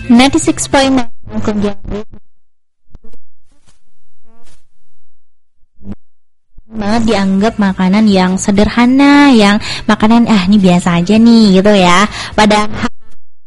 96.9 Kunjungan banget dianggap makanan yang sederhana, yang makanan ini biasa aja nih gitu ya. Padahal